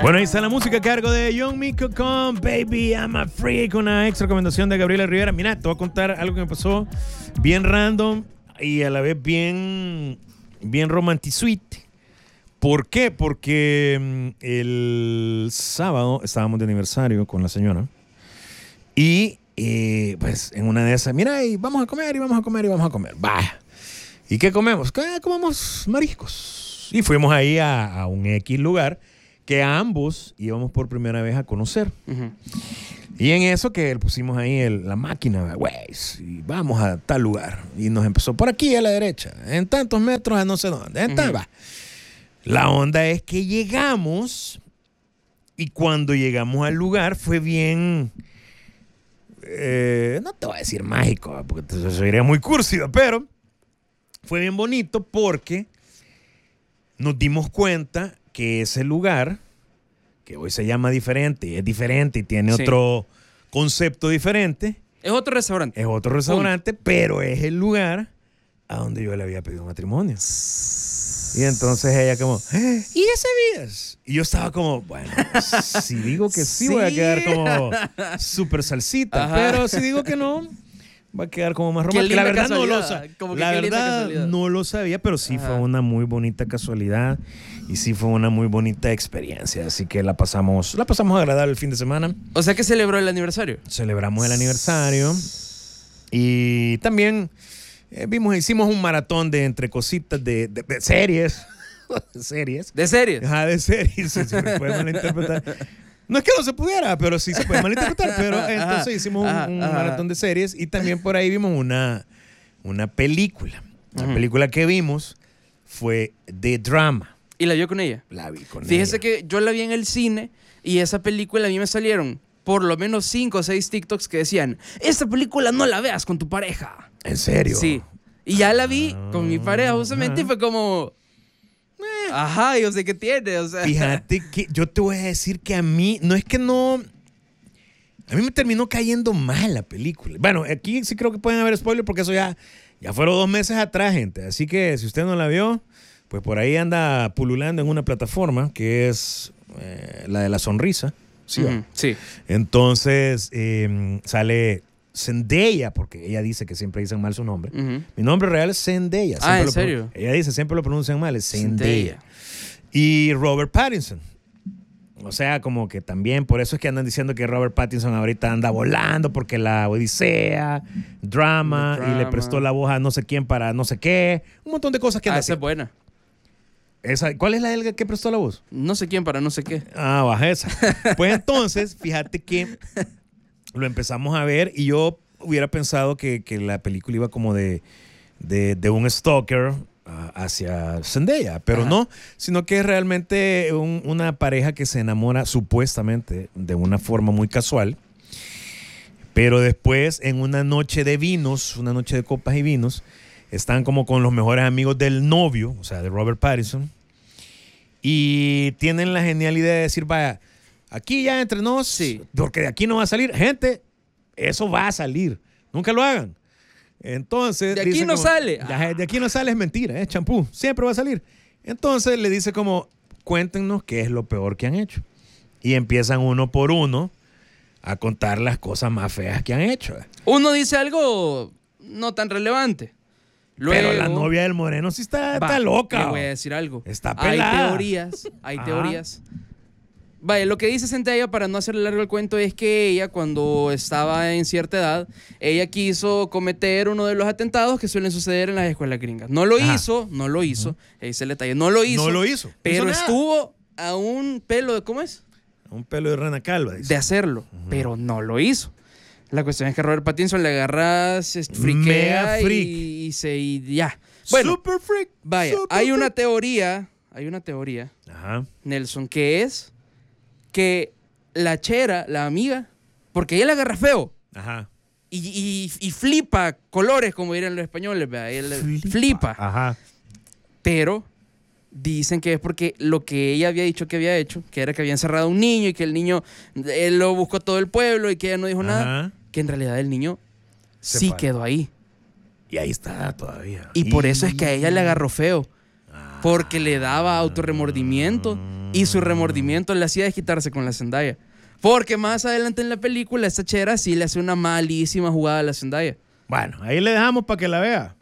Bueno, ahí está la música a cargo de Young Miko con Baby I'm a Freak, una extra recomendación de Gabriela Rivera. Mira, te voy a contar algo que me pasó bien random y a la vez bien romantic-sweet. ¿Por qué? Porque el sábado estábamos de aniversario con la señora y pues en una de esas, mira, y vamos a comer, y vamos a comer, y vamos a comer. Vaya. ¿Y qué comemos? Comemos mariscos. Y fuimos ahí a un X lugar que ambos íbamos por primera vez a conocer. Uh-huh. Y en eso que pusimos ahí la máquina, güey, y vamos a tal lugar. Y nos empezó por aquí a la derecha, en tantos metros a no sé dónde. Uh-huh. Va. La onda es que llegamos y cuando llegamos al lugar fue bien, no te voy a decir mágico, porque eso sería muy cursi, pero fue bien bonito porque nos dimos cuenta que ese lugar, que hoy se llama diferente, es diferente y tiene otro concepto diferente. Es otro restaurante. Es otro restaurante, pero es el lugar a donde yo le había pedido matrimonio. Y entonces ella como, ¿y ese sabías? Y yo estaba como, bueno, si digo que sí, voy a quedar como súper salsita. Ajá. Pero si digo que no, va a quedar como más romántico. La verdad no lo sabía. La verdad no lo sabía, pero sí fue una muy bonita casualidad y sí fue una muy bonita experiencia. Así que la pasamos agradable el fin de semana. O sea que celebró el aniversario. Celebramos el aniversario y también hicimos un maratón de entre cositas de series. ¿Series? ¿De series? Ajá, de series. Se me puede malinterpretar. No es que no se pudiera, pero sí se puede malinterpretar. Pero entonces hicimos un maratón de series y también por ahí vimos una película. La película que vimos fue The Drama. ¿Y la vio con ella? La vi con ella. Fíjese que yo la vi en el cine y esa película a mí me salieron por lo menos 5 o 6 TikToks que decían, esta película no la veas con tu pareja. ¿En serio? Sí. Y ya la vi con mi pareja justamente y fue como... Ajá, yo sé qué tiene, o sea. Fíjate que yo te voy a decir que a mí, no es que no... A mí me terminó cayendo mal la película. Bueno, aquí sí creo que pueden haber spoilers porque eso ya fueron 2 meses atrás, gente. Así que si usted no la vio, pues por ahí anda pululando en una plataforma que es la de la sonrisa. Sí. Uh-huh, sí. Entonces sale Zendaya, porque ella dice que siempre dicen mal su nombre. Uh-huh. Mi nombre real es Zendaya. ¿En serio? Ella dice, siempre lo pronuncian mal, es Zendaya. Y Robert Pattinson. O sea, como que también, por eso es que andan diciendo que Robert Pattinson ahorita anda volando, porque la Odisea, drama, y le prestó la voz a no sé quién para no sé qué. Un montón de cosas que anda esa es buena. ¿Cuál es la del que prestó la voz? No sé quién para no sé qué. Ah, baja esa. Pues entonces, fíjate que lo empezamos a ver y yo hubiera pensado que la película iba como de un stalker hacia Zendaya, pero no, sino que es realmente una pareja que se enamora supuestamente de una forma muy casual, pero después en una noche de vinos, una noche de copas y vinos, están como con los mejores amigos del novio, o sea, de Robert Pattinson, y tienen la genial idea de decir, vaya, aquí ya entre nos, sí, porque de aquí no va a salir. Gente, eso va a salir. Nunca lo hagan. Entonces... De aquí no sale. De aquí no sale, es mentira, es champú. Siempre va a salir. Entonces le dice como, cuéntenos qué es lo peor que han hecho. Y empiezan uno por uno a contar las cosas más feas que han hecho. Uno dice algo no tan relevante. Luego, pero la novia del moreno sí está loca. Le voy a decir algo. Está pelada. Hay teorías. Vaya, lo que dice Zendaya, para no hacerle largo el cuento, es que ella, cuando estaba en cierta edad, ella quiso cometer uno de los atentados que suelen suceder en las escuelas gringas. No lo hizo. Ese el detalle. No lo hizo. Pero estuvo a un pelo de... ¿Cómo es? A un pelo de rana calva, dice. De hacerlo. Pero no lo hizo. La cuestión es que Robert Pattinson le agarras, friquea y ya. Bueno, super freak. Vaya, hay una teoría, Nelson, que es que la chera, la amiga, porque ella le agarra feo. Ajá. Y flipa colores, como dirían los españoles, ¿verdad? Él flipa. Ajá. Pero dicen que es porque lo que ella había dicho que había hecho, que era que había encerrado a un niño y que el niño, él lo buscó a todo el pueblo y que ella no dijo nada, que en realidad el niño sí quedó ahí. Y ahí está todavía. Y por eso es que a ella le agarró feo. Porque le daba autorremordimiento y su remordimiento le hacía desquitarse con la Zendaya. Porque más adelante en la película esta chera sí le hace una malísima jugada a la Zendaya. Bueno, ahí le dejamos para que la vea.